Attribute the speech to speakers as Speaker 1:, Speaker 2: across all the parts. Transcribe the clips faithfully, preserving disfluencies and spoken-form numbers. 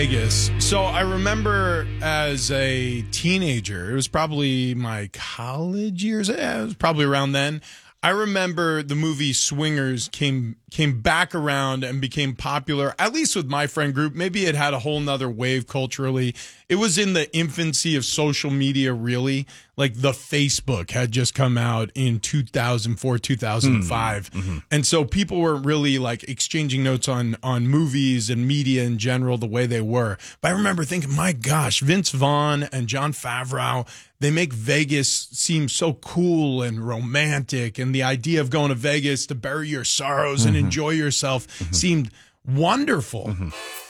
Speaker 1: Vegas. So I remember as a teenager, it was probably my college years. Yeah, it was probably around then. I remember the movie Swingers came came back around and became popular, at least with my friend group. Maybe it had a whole nother wave culturally. It was in the infancy of social media, really. Like the Facebook had just come out in two thousand four, two thousand five. Mm-hmm. And so people weren't really like exchanging notes on, on movies and media in general the way they were. But I remember thinking, my gosh, Vince Vaughn and Jon Favreau, they make Vegas seem so cool and romantic. And the idea of going to Vegas to bury your sorrows mm-hmm. and enjoy yourself mm-hmm. seemed wonderful. Mm-hmm.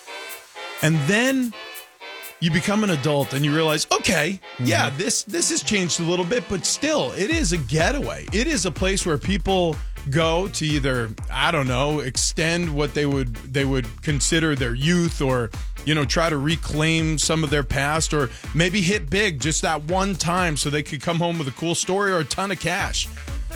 Speaker 1: And then you become an adult and you realize, okay, mm-hmm. yeah, this this has changed a little bit, but still, it is a getaway. It is a place where people go to either, I don't know, extend what they would they would consider their youth, or, you know, try to reclaim some of their past, or maybe hit big just that one time so they could come home with a cool story or a ton of cash.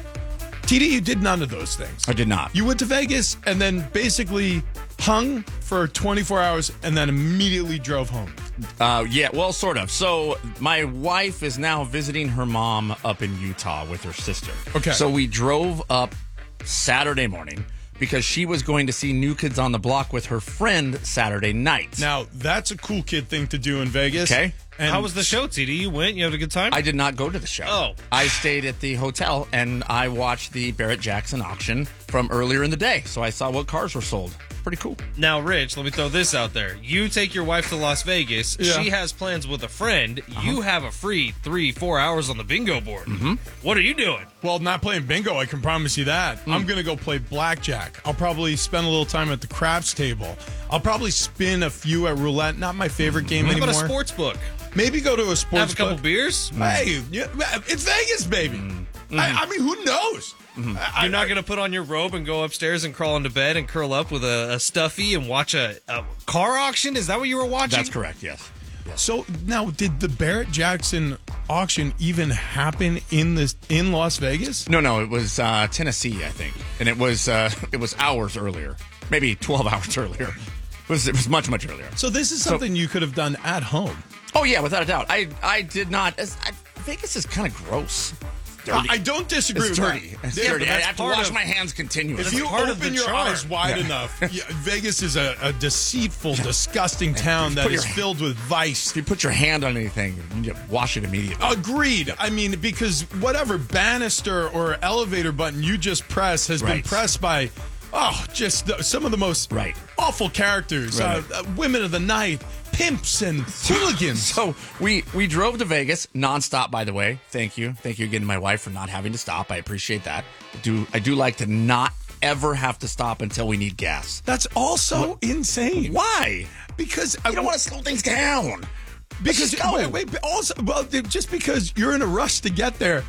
Speaker 1: T D, you did none of those things.
Speaker 2: I did not.
Speaker 1: You went to Vegas and then basically hung for twenty-four hours and then immediately drove home.
Speaker 2: Uh, yeah, well, sort of. So my wife is now visiting her mom up in Utah with her sister.
Speaker 1: Okay.
Speaker 2: So we drove up Saturday morning because she was going to see New Kids on the Block with her friend Saturday night.
Speaker 1: Now, that's a cool kid thing to do in Vegas.
Speaker 2: Okay.
Speaker 3: And how was the show, T D? You went? You had a good time?
Speaker 2: I did not go to the show.
Speaker 3: Oh.
Speaker 2: I stayed at the hotel, and I watched the Barrett-Jackson auction from earlier in the day. So I saw what cars were sold. Pretty cool.
Speaker 3: Now, Rich, let me throw this out there. You take your wife to Las Vegas.
Speaker 1: Yeah.
Speaker 3: She has plans with a friend. Uh-huh. You have a free three, four hours on the bingo board.
Speaker 2: Mm-hmm.
Speaker 3: What are you doing?
Speaker 1: Well, not playing bingo, I can promise you that. Mm. I'm going to go play blackjack. I'll probably spend a little time at the craps table. I'll probably spin a few at roulette. Not my favorite game
Speaker 3: How
Speaker 1: anymore.
Speaker 3: about a sports book?
Speaker 1: Maybe go to a sports
Speaker 3: Have a couple
Speaker 1: book.
Speaker 3: beers?
Speaker 1: Hey, yeah, it's Vegas, baby. Mm-hmm. I, I mean, who knows?
Speaker 3: Mm-hmm. I, You're not going to put on your robe and go upstairs and crawl into bed and curl up with a, a stuffy and watch a, a car auction? Is that what you were watching?
Speaker 2: That's correct, yes. yes.
Speaker 1: So now, did the Barrett-Jackson auction even happen in this in Las Vegas?
Speaker 2: No, no, it was uh, Tennessee, I think, and it was uh, it was hours earlier, maybe twelve hours earlier. It was it was much much earlier.
Speaker 1: So this is something
Speaker 2: so,
Speaker 1: you could have done at home.
Speaker 2: Oh yeah, without a doubt. I I did not. I, Vegas is kind of gross. Dirty.
Speaker 1: I don't disagree
Speaker 2: it's
Speaker 1: with
Speaker 2: dirty.
Speaker 1: that.
Speaker 2: It's
Speaker 1: yeah,
Speaker 2: dirty. I have to wash
Speaker 3: of,
Speaker 2: my hands continuously.
Speaker 1: If you open your
Speaker 3: charm.
Speaker 1: eyes wide
Speaker 2: yeah.
Speaker 1: enough, yeah, Vegas is a, a deceitful, disgusting town that is filled with vice.
Speaker 2: If you put your hand on anything, you wash it immediately.
Speaker 1: Agreed. I mean, because whatever banister or elevator button you just press has
Speaker 2: right.
Speaker 1: been pressed by, oh, just the, some of the most
Speaker 2: right.
Speaker 1: awful characters,
Speaker 2: right.
Speaker 1: uh, uh, women of the night, pimps and hooligans.
Speaker 2: So we we drove to Vegas nonstop. By the way, thank you, thank you again to my wife for not having to stop. I appreciate that. I do I do like to not ever have to stop until we need gas.
Speaker 1: That's also what? insane.
Speaker 2: Why?
Speaker 1: Because
Speaker 2: you I don't want to slow things down.
Speaker 1: Because wait, wait, also, well, just because you're in a rush to get there.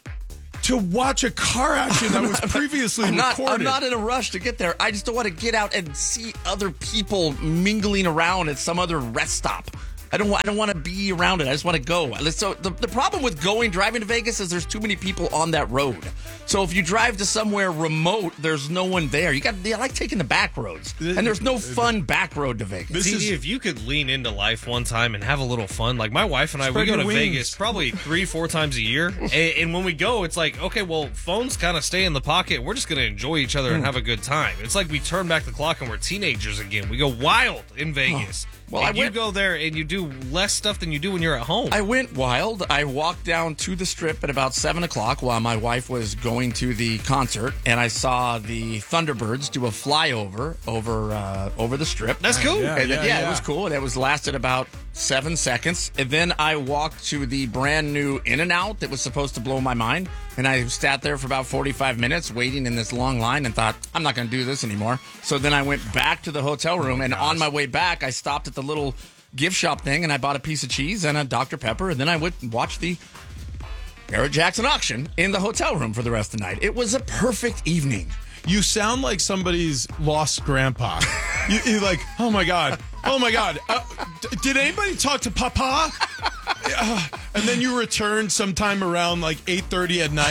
Speaker 1: To watch a car action that was previously
Speaker 2: I'm not,
Speaker 1: recorded.
Speaker 2: I'm not in a rush to get there. I just don't want to get out and see other people mingling around at some other rest stop. I don't. I don't want to be around it. I just want to go. So the, the problem with going driving to Vegas is there's too many people on that road. So if you drive to somewhere remote, there's no one there. You got. I like taking the back roads, and there's no fun back road to Vegas.
Speaker 3: T D, if you could lean into life one time and have a little fun, like my wife and I, we go to
Speaker 1: wings.
Speaker 3: Vegas probably three, four times a year, and, and when we go, it's like, okay, well, phones kind of stay in the pocket. We're just going to enjoy each other and have a good time. It's like we turn back the clock and we're teenagers again. We go wild in Vegas.
Speaker 2: Well,
Speaker 3: and
Speaker 2: I
Speaker 3: you
Speaker 2: went,
Speaker 3: go there and you do less stuff than you do when you're at home.
Speaker 2: I went wild. I walked down to the Strip at about seven o'clock while my wife was going to the concert, and I saw the Thunderbirds do a flyover over uh, over the Strip.
Speaker 3: That's cool.
Speaker 1: Yeah,
Speaker 2: and,
Speaker 1: yeah,
Speaker 2: yeah,
Speaker 1: yeah.
Speaker 2: it was cool, and it was lasted about seven seconds. And then I walked to the brand new In-N-Out that was supposed to blow my mind, and I sat there for about forty-five minutes waiting in this long line and thought, I'm not going to do this anymore. So then I went back to the hotel room, and on my way back, I stopped at the little gift shop thing, and I bought a piece of cheese and a Doctor Pepper, and then I went and watched the Barrett-Jackson auction in the hotel room for the rest of the night. It was a perfect evening.
Speaker 1: You sound like somebody's lost grandpa. you, you're like, oh my God, oh my God. Uh, d- did anybody talk to Papa? Uh, and then you return sometime around like eight thirty at night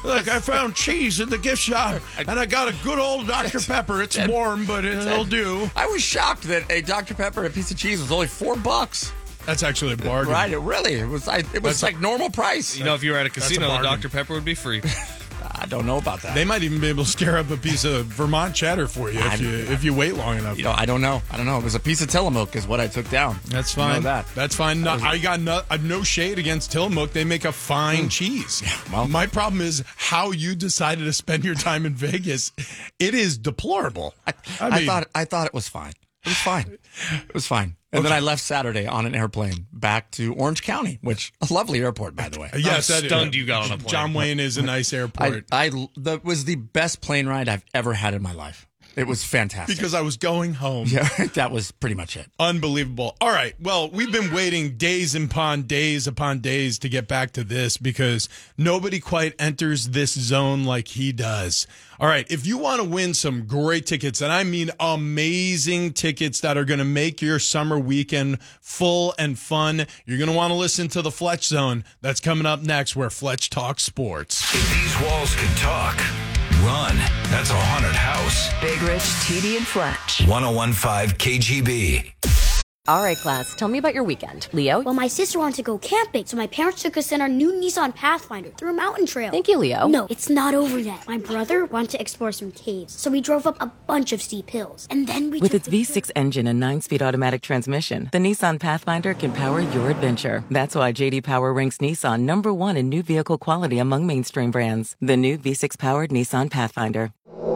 Speaker 1: Like, I found cheese in the gift shop, and I got a good old Doctor Pepper. It's warm, but it'll do.
Speaker 2: I was shocked that a Doctor Pepper and a piece of cheese was only four bucks.
Speaker 1: That's actually a bargain.
Speaker 2: Right, it really. It was, I, it was
Speaker 1: That's
Speaker 2: like
Speaker 1: a,
Speaker 2: normal price.
Speaker 3: You know, if you were at a casino,
Speaker 1: a
Speaker 3: the Doctor Pepper would be free.
Speaker 2: I don't know about that.
Speaker 1: They might even be able to scare up a piece of Vermont cheddar for you if you if you wait long enough.
Speaker 2: You know, I don't know. I don't know. It was a piece of Tillamook is what I took down.
Speaker 1: That's fine.
Speaker 2: You know that.
Speaker 1: That's fine. No, I got no, uh, no shade against Tillamook. They make a fine cheese.
Speaker 2: well.
Speaker 1: My problem is how you decided to spend your time in Vegas. It is deplorable.
Speaker 2: I,
Speaker 1: I,
Speaker 2: I
Speaker 1: mean,
Speaker 2: thought I thought it was fine. It was fine. It was fine. And
Speaker 1: Okay.
Speaker 2: then I left Saturday on an airplane back to Orange County, which a lovely airport, by the way.
Speaker 1: yes,
Speaker 3: I'm
Speaker 1: that-
Speaker 3: stunned you got on a plane.
Speaker 1: John Wayne is a nice
Speaker 2: I,
Speaker 1: airport.
Speaker 2: I that was the best plane ride I've ever had in my life. It was fantastic.
Speaker 1: because I was going home.
Speaker 2: yeah, that was pretty much it.
Speaker 1: Unbelievable. All right. Well, we've been waiting days upon days upon days to get back to this because nobody quite enters this zone like he does. All right. If you want to win some great tickets, and I mean amazing tickets that are going to make your summer weekend full and fun, you're going to want to listen to the Fletch Zone. That's coming up next where Fletch talks sports.
Speaker 4: If these walls could talk, run. That's a haunted house.
Speaker 5: Big Rich, T D, and Fletch.
Speaker 4: one oh one point five K G B.
Speaker 6: All right, class, tell me about your weekend. Leo?
Speaker 7: Well, my sister wanted to go camping, so my parents took us in our new Nissan Pathfinder through a mountain trail.
Speaker 6: Thank you, Leo.
Speaker 7: No, it's not over yet. My brother wanted to explore some caves, so we drove up a bunch of steep hills. And then we
Speaker 5: With
Speaker 7: took
Speaker 5: its
Speaker 7: the
Speaker 5: V six engine and nine-speed automatic transmission, the Nissan Pathfinder can power your adventure. That's why J D Power ranks Nissan number one in new vehicle quality among mainstream brands. The new V six-powered Nissan Pathfinder.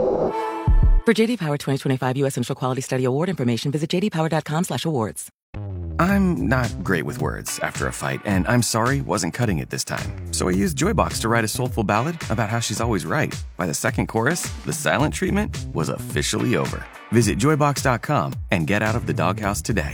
Speaker 5: For J D Power twenty twenty-five U S Central Quality Study Award information, visit j d power dot com slash awards.
Speaker 8: I'm not great with words after a fight, and I'm sorry wasn't cutting it this time. So I used Joybox to write a soulful ballad about how she's always right. By the second chorus, the silent treatment was officially over. Visit joybox dot com and get out of the doghouse today.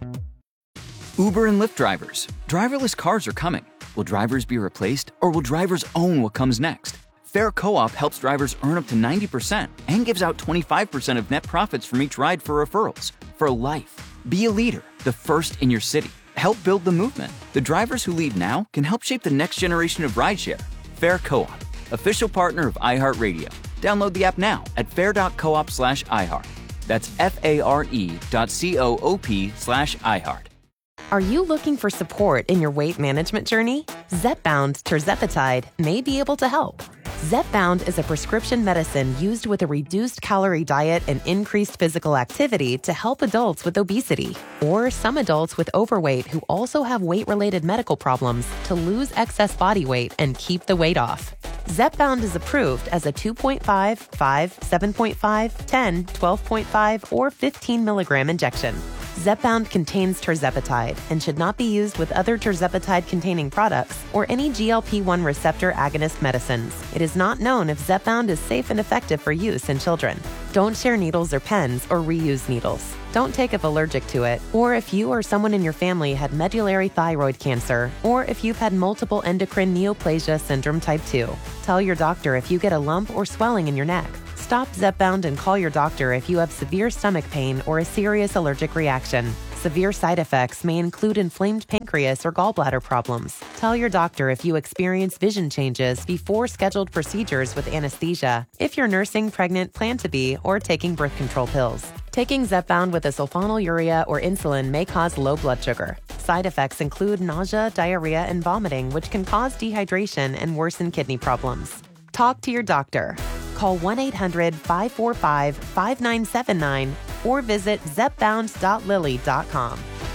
Speaker 9: Uber and Lyft drivers. Driverless cars are coming. Will drivers be replaced, or will drivers own what comes next? Fair Co-op helps drivers earn up to ninety percent and gives out twenty-five percent of net profits from each ride for referrals. For life. Be a leader, the first in your city. Help build the movement. The drivers who lead now can help shape the next generation of rideshare. Fair Co-op, official partner of iHeartRadio. Download the app now at fair.coop slash iHeart. That's F-A-R-E dot C-O-O-P slash iHeart.
Speaker 6: Are you looking for support in your weight management journey? Zepbound tirzepatide may be able to help. Zepbound is a prescription medicine used with a reduced calorie diet and increased physical activity to help adults with obesity or some adults with overweight who also have weight-related medical problems to lose excess body weight and keep the weight off. Zepbound is approved as a two point five, five, seven point five, ten, twelve point five, or fifteen milligram injection. Zepbound contains tirzepatide and should not be used with other tirzepatide-containing products or any G L P one receptor agonist medicines. It is not known if Zepbound is safe and effective for use in children. Don't share needles or pens or reuse needles. Don't take if allergic to it, or if you or someone in your family had medullary thyroid cancer, or if you've had multiple endocrine neoplasia syndrome type two. Tell your doctor if you get a lump or swelling in your neck. Stop Zepbound and call your doctor if you have severe stomach pain or a serious allergic reaction. Severe side effects may include inflamed pancreas or gallbladder problems. Tell your doctor if you experience vision changes before scheduled procedures with anesthesia, if you're nursing, pregnant, plan to be, or taking birth control pills. Taking Zepbound with a sulfonylurea or insulin may cause low blood sugar. Side effects include nausea, diarrhea, and vomiting, which can cause dehydration and worsen kidney problems. Talk to your doctor. Call one eight hundred, five four five, five nine seven nine or visit zepbound dot lilly dot com.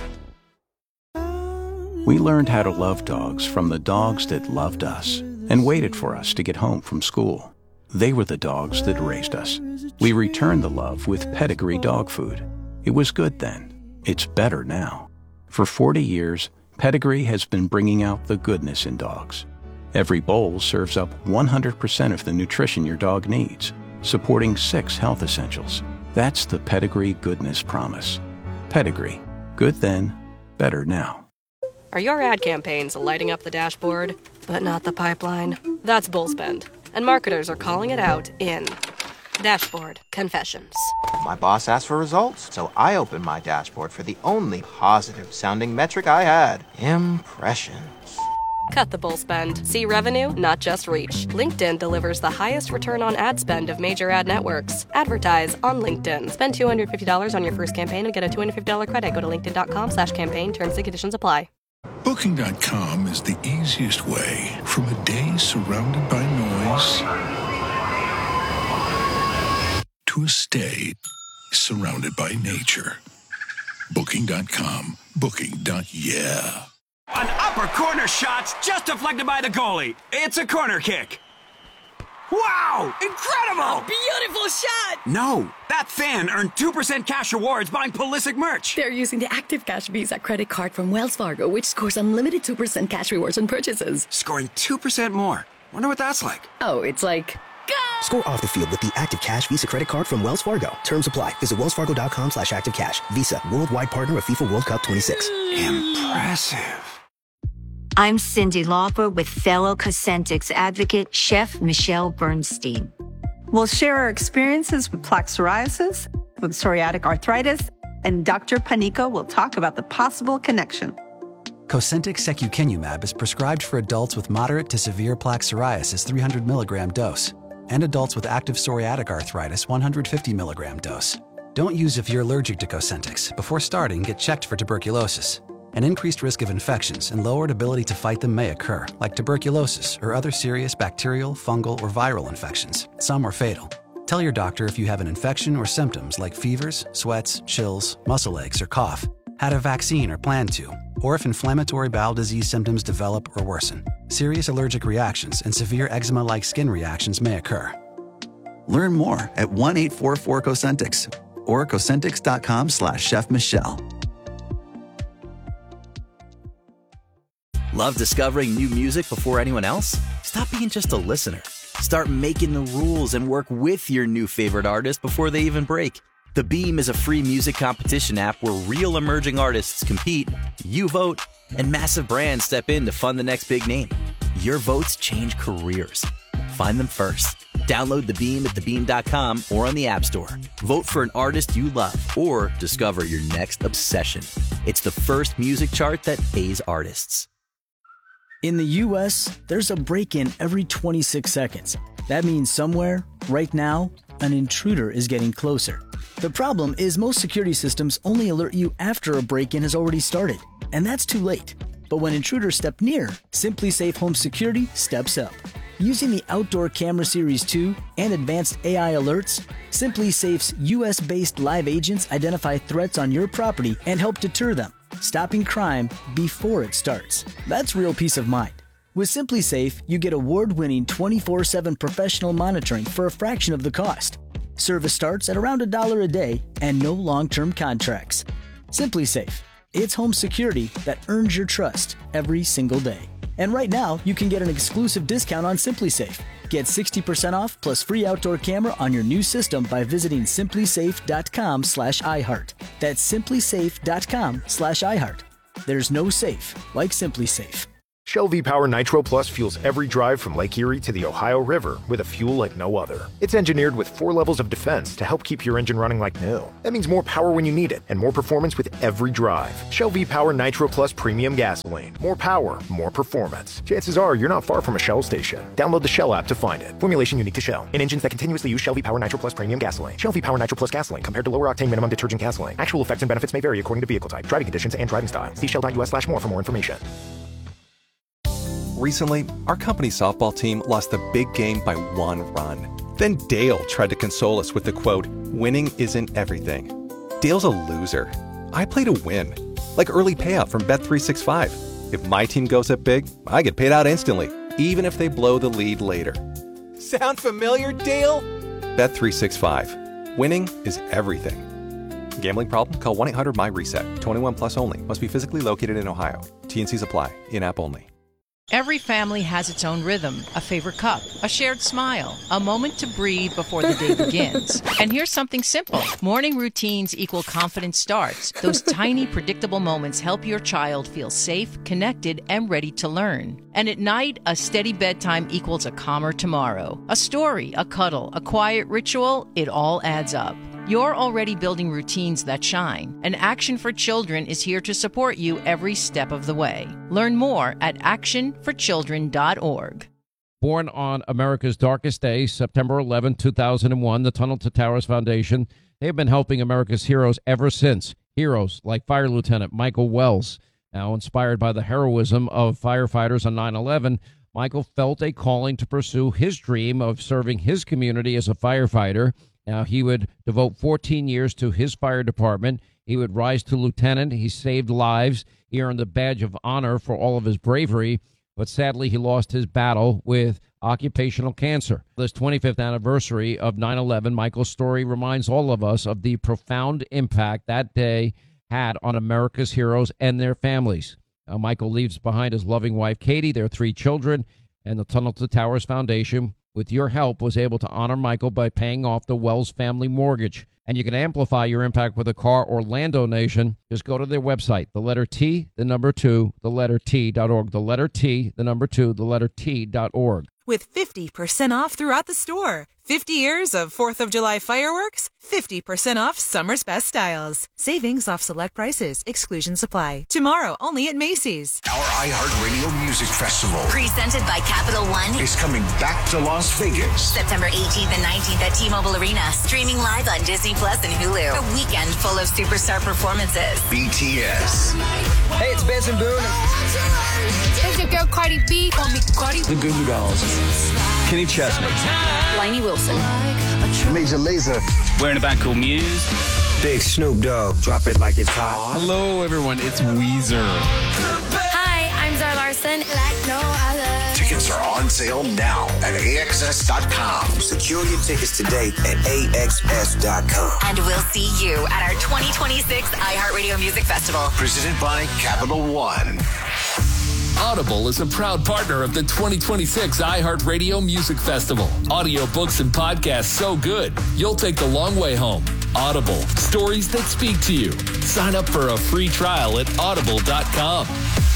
Speaker 10: We learned how to love dogs from the dogs that loved us and waited for us to get home from school. They were the dogs that raised us. We returned the love with Pedigree dog food. It was good then. It's better now. For forty years, Pedigree has been bringing out the goodness in dogs. Every bowl serves up one hundred percent of the nutrition your dog needs, supporting six health essentials. That's the Pedigree Goodness Promise. Pedigree. Good then, better now.
Speaker 11: Are your ad campaigns lighting up the dashboard, but not the pipeline? That's Bullspend, and marketers are calling it out in Dashboard Confessions.
Speaker 12: My boss asked for results, so I opened my dashboard for the only positive-sounding metric I had, impressions.
Speaker 11: Cut the bull spend. See revenue, not just reach. LinkedIn delivers the highest return on ad spend of major ad networks. Advertise on LinkedIn. Spend two hundred fifty dollars on your first campaign and get a two hundred fifty dollars credit. Go to linkedin.com slash campaign. Terms and conditions apply.
Speaker 4: Booking dot com is the easiest way from a day surrounded by noise to a stay surrounded by nature. Booking dot com. Booking. Yeah.
Speaker 13: An upper corner shot's just deflected by the goalie. It's a corner kick. Wow! Incredible!
Speaker 14: A beautiful shot!
Speaker 13: No, that fan earned two percent cash rewards buying Pulisic merch.
Speaker 14: They're using the Active Cash Visa credit card from Wells Fargo, which scores unlimited two percent cash rewards on purchases.
Speaker 13: Scoring two percent more. Wonder what that's like.
Speaker 14: Oh, it's like... Go!
Speaker 15: Score off the field with the Active Cash Visa credit card from Wells Fargo. Terms apply. Visit wellsfargo.com slash active cash. Visa, worldwide partner of FIFA World Cup twenty-six.
Speaker 13: Impressive.
Speaker 16: I'm Cindy Lauper with fellow Cosentix advocate, Chef Michelle Bernstein.
Speaker 17: We'll share our experiences with plaque psoriasis, with psoriatic arthritis, and Doctor Panico will talk about the possible connection.
Speaker 18: Cosentix secukinumab is prescribed for adults with moderate to severe plaque psoriasis three hundred milligram dose and adults with active psoriatic arthritis one hundred fifty milligram dose. Don't use if you're allergic to Cosentix. Before starting, get checked for tuberculosis. An increased risk of infections and lowered ability to fight them may occur, like tuberculosis or other serious bacterial, fungal, or viral infections. Some are fatal. Tell your doctor if you have an infection or symptoms like fevers, sweats, chills, muscle aches, or cough, had a vaccine or plan to, or if inflammatory bowel disease symptoms develop or worsen. Serious allergic reactions and severe eczema-like skin reactions may occur.
Speaker 19: Learn more at one eight four four Cosentix or Cosentix.com slash Chef Michelle.
Speaker 20: Love discovering new music before anyone else? Stop being just a listener. Start making the rules and work with your new favorite artist before they even break. The Beam is a free music competition app where real emerging artists compete, you vote, and massive brands step in to fund the next big name. Your votes change careers. Find them first. Download The Beam at the beam dot com or on the App Store. Vote for an artist you love or discover your next obsession. It's the first music chart that pays artists.
Speaker 21: In the U S, there's a break-in every twenty-six seconds. That means somewhere, right now, an intruder is getting closer. The problem is most security systems only alert you after a break-in has already started, and that's too late. But when intruders step near, SimpliSafe Home Security steps up. Using the Outdoor Camera Series two and advanced A I alerts, SimpliSafe's U S-based live agents identify threats on your property and help deter them, stopping crime before it starts. That's real peace of mind. With SimpliSafe, you get award-winning twenty-four seven professional monitoring for a fraction of the cost. Service starts at around a dollar a day and no long-term contracts. SimpliSafe. It's home security that earns your trust every single day. And right now, you can get an exclusive discount on SimpliSafe. Get sixty percent off plus free outdoor camera on your new system by visiting simplisafe.com slash iHeart. That's simplisafe.com slash iHeart. There's no safe like SimpliSafe.
Speaker 22: Shell V-Power Nitro Plus fuels every drive from Lake Erie to the Ohio River with a fuel like no other. It's engineered with four levels of defense to help keep your engine running like new. That means more power when you need it and more performance with every drive. Shell V-Power Nitro Plus Premium Gasoline. More power, more performance. Chances are you're not far from a Shell station. Download the Shell app to find it. Formulation unique to Shell. In engines that continuously use Shell V-Power Nitro Plus Premium Gasoline. Shell V-Power Nitro Plus Gasoline compared to lower octane minimum detergent gasoline. Actual effects and benefits may vary according to vehicle type, driving conditions, and driving style. See shell.us slash more for more information.
Speaker 23: Recently, our company softball team lost the big game by one run. Then Dale tried to console us with the quote, "Winning isn't everything." Dale's a loser. I play to win. Like early payout from Bet three sixty-five. If my team goes up big, I get paid out instantly, even if they blow the lead later. Sound familiar, Dale? Bet three sixty-five. Winning is everything. Gambling problem? Call one eight hundred M Y reset. twenty-one plus only. Must be physically located in Ohio. T N Cs apply. In-app only.
Speaker 24: Every family has its own rhythm, a favorite cup, a shared smile, a moment to breathe before the day begins. And here's something simple. Morning routines equal confident starts. Those tiny, predictable moments help your child feel safe, connected, and ready to learn. And at night, a steady bedtime equals a calmer tomorrow. A story, a cuddle, a quiet ritual, it all adds up. You're already building routines that shine, and Action for Children is here to support you every step of the way. Learn more at action for children dot org.
Speaker 1: Born on America's darkest day, September eleventh, two thousand one, the Tunnel to Towers Foundation, they have been helping America's heroes ever since. Heroes like Fire Lieutenant Michael Wells. Now inspired by the heroism of firefighters on nine eleven, Michael felt a calling to pursue his dream of serving his community as a firefighter. Now, he would devote fourteen years to his fire department. He would rise to lieutenant. He saved lives. He earned the badge of honor for all of his bravery. But sadly, he lost his battle with occupational cancer. This twenty-fifth anniversary of nine eleven, Michael's story reminds all of us of the profound impact that day had on America's heroes and their families. Now, Michael leaves behind his loving wife, Katie, their three children, and the Tunnel to Towers Foundation, with your help, was able to honor Michael by paying off the Wells family mortgage. And you can amplify your impact with a car or land donation. Just go to their website, the letter T, the number two, the letter T dot org, the letter T, the number two, the letter T dot org.
Speaker 2: With fifty percent off throughout the store. fifty years of fourth of July fireworks, fifty percent off summer's best styles. Savings off select prices, exclusions apply. Tomorrow, only at Macy's.
Speaker 4: Our iHeartRadio Music Festival
Speaker 3: Presented by Capital One
Speaker 4: is coming back to Las Vegas.
Speaker 3: September eighteenth and nineteenth at T-Mobile Arena. Streaming live on Disney Plus and Hulu. A weekend full of superstar performances.
Speaker 4: B T S.
Speaker 7: Hey, it's Benson Boone.
Speaker 25: It's your girl Cardi B. Call me Cardi.
Speaker 7: The Goo Goo Dolls. Kenny Chesney.
Speaker 25: Lainey Wilson.
Speaker 7: Major Lazer.
Speaker 26: We're in a band called Muse.
Speaker 7: Big Snoop Dogg. Drop it like it's hot.
Speaker 26: Hello, everyone. It's Weezer.
Speaker 25: Hi, I'm Zara Larson. Like no other.
Speaker 4: Tickets are on sale now at A X S dot com.
Speaker 7: Secure your tickets today at A X S dot com.
Speaker 3: And we'll see you at our twenty twenty-six iHeartRadio Music Festival.
Speaker 4: Presented by Capital One.
Speaker 27: Audible is a proud partner of the twenty twenty-six iHeartRadio Music Festival. Audiobooks and podcasts so good, you'll take the long way home. Audible, stories that speak to you. Sign up for a free trial at audible dot com.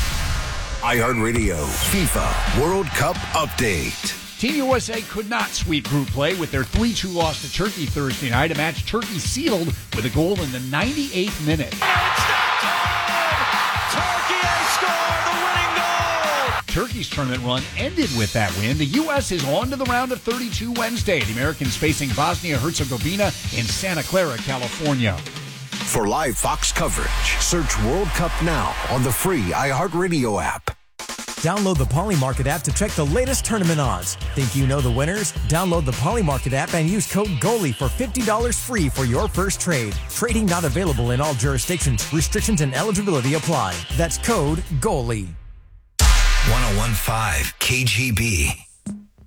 Speaker 4: iHeartRadio FIFA World Cup Update.
Speaker 28: Team U S A could not sweep group play with their three two loss to Turkey Thursday night, a match Turkey sealed with a goal in the ninety-eighth minute. Turkey's tournament run ended with that win. The U S is on to the round of thirty-two Wednesday. The Americans facing Bosnia-Herzegovina in Santa Clara, California.
Speaker 4: For live Fox coverage, search World Cup now on the free iHeartRadio app.
Speaker 29: Download the Polymarket app to check the latest tournament odds. Think you know the winners? Download the Polymarket app and use code GOALIE for fifty dollars free for your first trade. Trading not available in all jurisdictions. Restrictions and eligibility apply. That's code GOALIE.
Speaker 4: one oh one point five K G B.